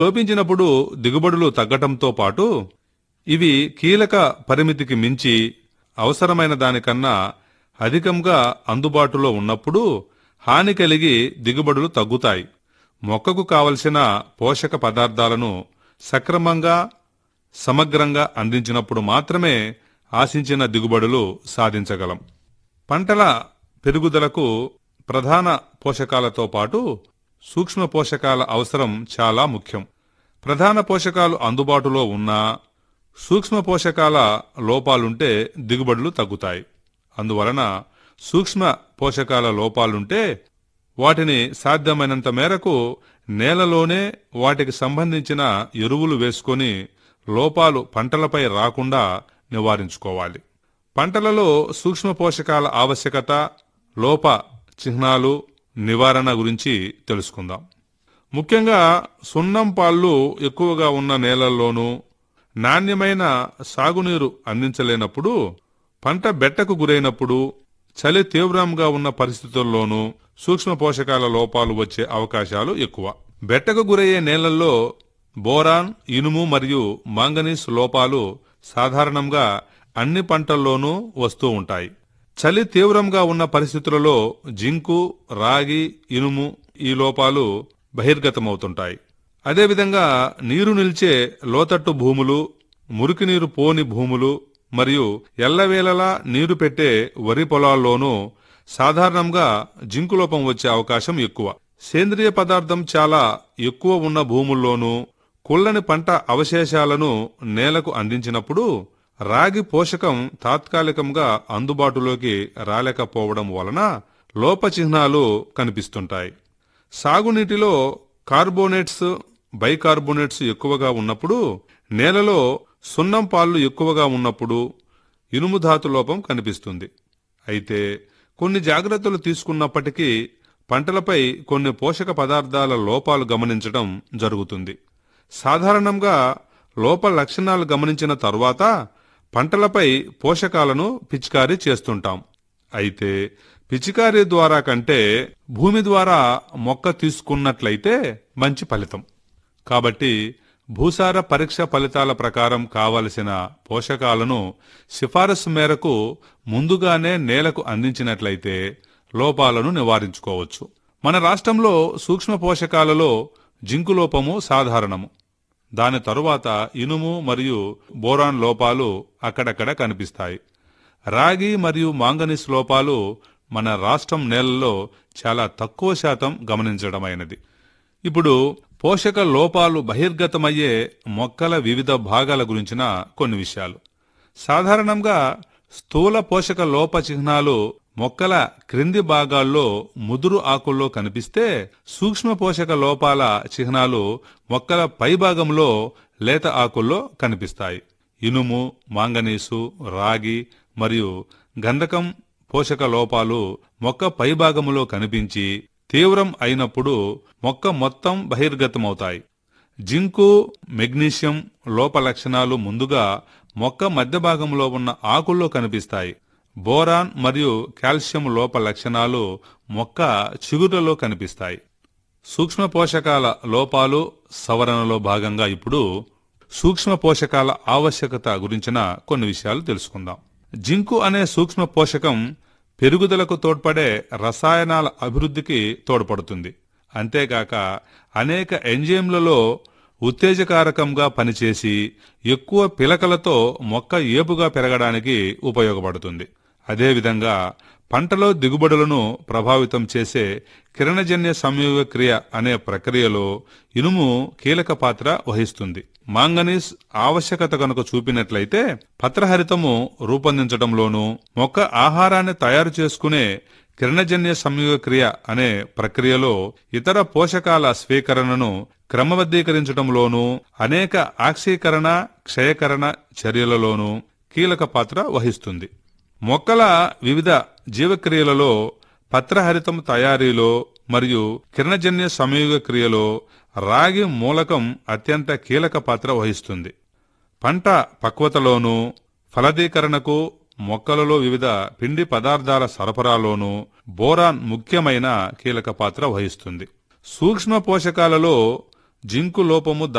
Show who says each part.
Speaker 1: లోపించినప్పుడు దిగుబడులు తగ్గటంతో పాటు ఇవి కీలక పరిమితికి మించి అవసరమైన దానికన్నా అధికంగా అందుబాటులో ఉన్నప్పుడు హాని కలిగి దిగుబడులు తగ్గుతాయి. మొక్కకు కావలసిన పోషక పదార్థాలను సక్రమంగా సమగ్రంగా అందించినప్పుడు మాత్రమే ఆశించిన దిగుబడులు సాధించగలం. పంటల పెరుగుదలకు ప్రధాన పోషకాలతో పాటు సూక్ష్మ పోషకాల అవసరం చాలా ముఖ్యం. ప్రధాన పోషకాలు అందుబాటులో ఉన్నా సూక్ష్మ పోషకాల లోపాలుంటే దిగుబడులు తగ్గుతాయి. అందువలన సూక్ష్మ పోషకాల లోపాలుంటే వాటిని సాధ్యమైనంత మేరకు నేలలోనే వాటికి సంబంధించిన ఎరువులు వేసుకొని లోపాలు పంటలపై రాకుండా నివారించుకోవాలి. పంటలలో సూక్ష్మ పోషకాల ఆవశ్యకత, లోప చిహ్నాలు, నివారణ గురించి తెలుసుకుందాం. ముఖ్యంగా సున్నం పాళ్లు ఎక్కువగా ఉన్న నేలల్లోనూ నాణ్యమైన సాగునీరు అందించలేనప్పుడు, పంట బెట్టకు గురైనప్పుడు, చలి తీవ్రంగా ఉన్న పరిస్థితుల్లోనూ సూక్ష్మ పోషకాల లోపాలు వచ్చే అవకాశాలు ఎక్కువ. బెట్టకు గురయ్యే నేలల్లో బోరాన్, ఇనుము మరియు మాంగనీస్ లోపాలు సాధారణంగా అన్ని పంటల్లోనూ వస్తూ ఉంటాయి. చలి తీవ్రంగా ఉన్న పరిస్థితులలో జింకు, రాగి, ఇనుము ఈ లోపాలు బహిర్గతమవుతుంటాయి. అదేవిధంగా నీరు నిల్చే లోతట్టు భూములు, మురికి నీరు పోని భూములు మరియు ఎల్లవేళలా నీరు పెట్టే వరి పొలాల్లోనూ సాధారణంగా జింకు లోపం వచ్చే అవకాశం ఎక్కువ. సేంద్రియ పదార్థం చాలా ఎక్కువ ఉన్న భూముల్లోనూ కుళ్ళని పంట అవశేషాలను నేలకు అందించినప్పుడు రాగి పోషకం తాత్కాలికంగా అందుబాటులోకి రాలేకపోవడం వలన లోప చిహ్నాలు కనిపిస్తుంటాయి. సాగునీటిలో కార్బోనేట్స్, బైకార్బోనేట్స్ ఎక్కువగా ఉన్నప్పుడు, నేలలో సున్నం పాళ్లు ఎక్కువగా ఉన్నప్పుడు ఇనుము ధాతు లోపం కనిపిస్తుంది. అయితే కొన్ని జాగ్రత్తలు తీసుకున్నప్పటికీ పంటలపై కొన్ని పోషక పదార్థాల లోపాలు గమనించడం జరుగుతుంది. సాధారణంగా లోప లక్షణాలు గమనించిన తర్వాత పంటలపై పోషకాలను పిచికారీ చేస్తుంటాం. అయితే పిచికారీ ద్వారా కంటే భూమి ద్వారా మొక్క తీసుకున్నట్లయితే మంచి ఫలితం. కాబట్టి భూసార పరీక్ష ఫలితాల ప్రకారం కావలసిన పోషకాలను సిఫారసు మేరకు ముందుగానే నేలకు అందించినట్లయితే లోపాలను నివారించుకోవచ్చు. మన రాష్ట్రంలో సూక్ష్మ పోషకాలలో జింకు లోపము సాధారణము. దాని తరువాత ఇనుము మరియు బోరాన్ లోపాలు అక్కడక్కడ కనిపిస్తాయి. రాగి మరియు మాంగనీస్ లోపాలు మన రాష్ట్రం నేలల్లో చాలా తక్కువ శాతం గమనించడమైనది. ఇప్పుడు పోషక లోపాలు బహిర్గతమయ్యే మొక్కల వివిధ భాగాల గురించిన కొన్ని విషయాలు. సాధారణంగా స్థూల పోషక లోప చిహ్నాలు మొక్కల క్రింది భాగాల్లో ముదురు ఆకుల్లో కనిపిస్తే, సూక్ష్మ పోషక లోపాల చిహ్నాలు మొక్కల పైభాగంలో లేత ఆకుల్లో కనిపిస్తాయి. ఇనుము, మాంగనీసు, రాగి మరియు గంధకం పోషక లోపాలు మొక్క పైభాగంలో కనిపించి తీవ్రం అయినప్పుడు మొక్క మొత్తం బహిర్గతమవుతాయి. జింకు, మెగ్నీషియం లోప లక్షణాలు ముందుగా మొక్క మధ్య భాగంలో ఉన్న ఆకుల్లో కనిపిస్తాయి. బోరాన్ మరియు కాల్షియం లోప లక్షణాలు మొక్క చిగుర్లలో కనిపిస్తాయి. సూక్ష్మ పోషకాల లోపాలు సవరణలో భాగంగా ఇప్పుడు సూక్ష్మ పోషకాల ఆవశ్యకత గురించిన కొన్ని విషయాలు తెలుసుకుందాం. జింకు అనే సూక్ష్మ పోషకం పెరుగుదలకు తోడ్పడే రసాయనాల అభివృద్ధికి తోడ్పడుతుంది. అంతేకాక అనేక ఎంజైమ్లలో ఉత్తేజకారకంగా పనిచేసి ఎక్కువ పిలకలతో మొక్క ఏపుగా పెరగడానికి ఉపయోగపడుతుంది. అదేవిధంగా పంటలో దిగుబడులను ప్రభావితం చేసే కిరణజన్య సంయోగ క్రియ అనే ప్రక్రియలో ఇనుము కీలక పాత్ర వహిస్తుంది. మాంగనీస్ ఆవశ్యకత కనుక చూపినట్లయితే పత్రహరితము రూపొందించడంలోనూ మొక్క ఆహారాన్ని తయారు చేసుకునే కిరణజన్య సంయోగ క్రియ అనే ప్రక్రియలో ఇతర పోషకాల స్వీకరణను క్రమబద్ధీకరించడంలోనూ అనేక ఆక్సీకరణ, క్షయకరణ చర్యలలోనూ కీలక పాత్ర వహిస్తుంది. మొక్కల వివిధ జీవక్రియలలో పత్రహరితం తయారీలో మరియు కిరణజన్య సంయోగ క్రియలో రాగి మూలకం అత్యంత కీలక పాత్ర వహిస్తుంది. పంట పక్వతలోనూ ఫలదీకరణకు, మొక్కలలో వివిధ పిండి పదార్థాల సరఫరాలోనూ బోరాన్ ముఖ్యమైన కీలక పాత్ర వహిస్తుంది. సూక్ష్మ పోషకాలలో జింకు లోపము